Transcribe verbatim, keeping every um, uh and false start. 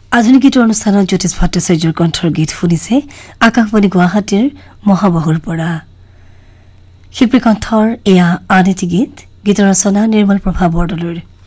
আধুনিক গীতৰ অনুষ্ঠানত জ্যোতিষ ভট্টাচাৰ্যৰ কণ্ঠৰ গীত শুনিছে আকাশবাণী গুৱাহাটীৰ মহাবাহুৰ পৰা শিল্পী কণ্ঠৰ এয়া আন এটি গীত গীতৰ ৰচনা নিৰ্মল প্ৰভা বৰদলৈৰ।